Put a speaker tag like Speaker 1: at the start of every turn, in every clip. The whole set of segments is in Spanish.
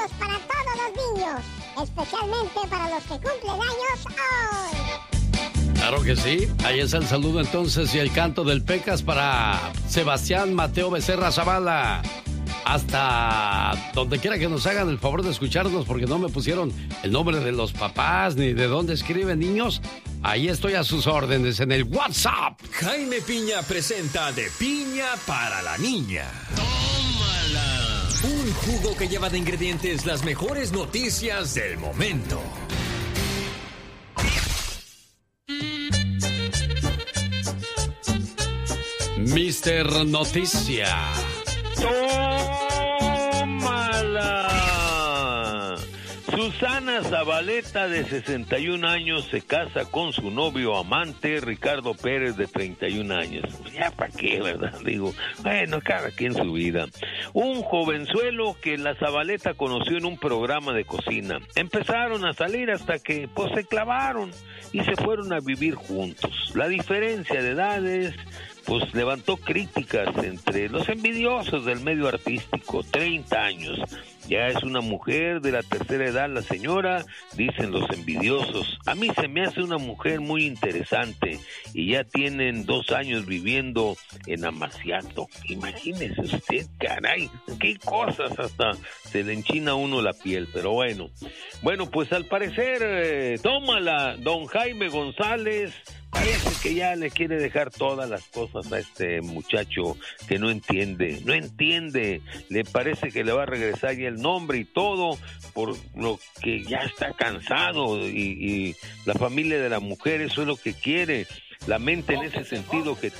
Speaker 1: regalos para todos los niños, especialmente para los que cumplen años hoy.
Speaker 2: Claro que sí. Ahí está el saludo entonces y el canto del Pecas para Sebastián Mateo Becerra Zavala. Hasta donde quiera que nos hagan el favor de escucharnos, porque no me pusieron el nombre de los papás ni de dónde escriben, niños. Ahí estoy a sus órdenes en el WhatsApp.
Speaker 3: Jaime Piña presenta De Piña para la Niña. ¡Tómala! Un jugo que lleva de ingredientes las mejores noticias del momento.
Speaker 2: Mister Noticia.
Speaker 4: ¡Tómala! Susana Zabaleta, de 61 años, se casa con su novio amante, Ricardo Pérez, de 31 años. Ya para qué, ¿verdad? Digo, bueno, cada quien su vida. Un jovenzuelo que la Zabaleta conoció en un programa de cocina. Empezaron a salir hasta que, pues, se clavaron y se fueron a vivir juntos. La diferencia de edades, pues, levantó críticas entre los envidiosos del medio artístico. 30 años. Ya es una mujer de la tercera edad la señora, dicen los envidiosos. A mí se me hace una mujer muy interesante y ya tienen 2 años viviendo en Amaciato. Imagínese usted, caray, qué cosas, hasta se le enchina a uno la piel, pero bueno. Bueno, pues al parecer, tómala, don Jaime González. Parece que ya le quiere dejar todas las cosas a este muchacho que no entiende, le parece que le va a regresar ya el nombre y todo, por lo que ya está cansado y la familia de la mujer eso es lo que quiere, la mente en ese sentido que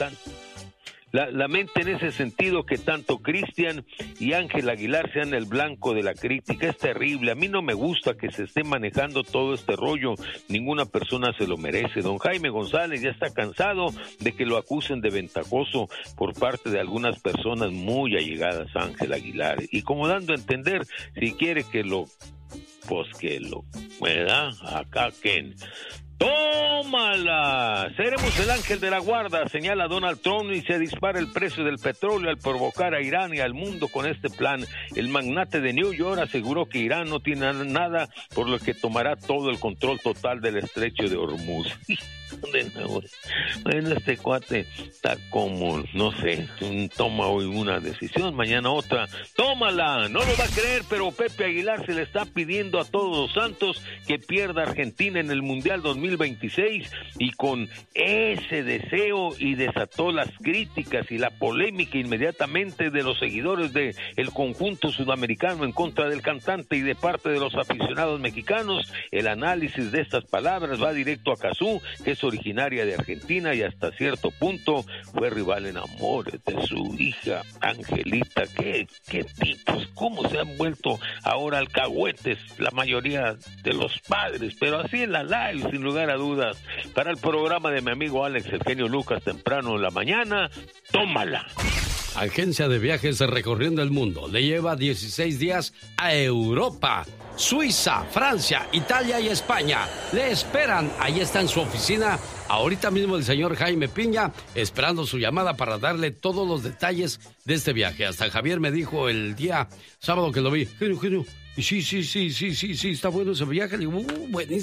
Speaker 4: tanto Cristian y Ángel Aguilar sean el blanco de la crítica. Es terrible, a mí no me gusta que se esté manejando todo este rollo, ninguna persona se lo merece. Don Jaime González ya está cansado de que lo acusen de ventajoso por parte de algunas personas muy allegadas a Ángel Aguilar, y como dando a entender, si quiere que lo, ¿verdad? Acá Ken. ¡Tómala! Seremos el ángel de la guarda, señala Donald Trump, y se dispara el precio del petróleo al provocar a Irán y al mundo con este plan. El magnate de New York aseguró que Irán no tiene nada, por lo que tomará todo el control total del estrecho de Hormuz. Bueno, este cuate está como, no sé, toma hoy una decisión, mañana otra. ¡Tómala! No lo va a creer, pero Pepe Aguilar se le está pidiendo a todos los santos que pierda Argentina en el Mundial 2026, y con ese deseo y desató las críticas y la polémica inmediatamente de los seguidores de el conjunto sudamericano en contra del cantante y de parte de los aficionados mexicanos. El análisis de estas palabras va directo a Cazzu, que es originaria de Argentina y hasta cierto punto fue rival en amores de su hija Angelita. ¿Qué tipos? ¿Cómo se han vuelto ahora alcahuetes la mayoría de los padres? Pero así en la live, sin lugar a dudas. Para el programa de mi amigo Alex el genio Lucas, temprano en la mañana, tómala.
Speaker 2: Agencia de viajes recorriendo el mundo. Le lleva 16 días a Europa, Suiza, Francia, Italia y España. Le esperan. Ahí está en su oficina ahorita mismo el señor Jaime Piña, esperando su llamada para darle todos los detalles de este viaje. Hasta Javier me dijo el día sábado que lo vi: genio, sí, está bueno ese viaje. Le digo, buenísimo.